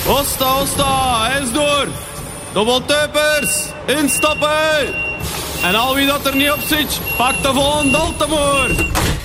Osta, eens door. Dobbeltuipers, instappen. En al wie dat er niet op zit, pak de volgende Altemoer.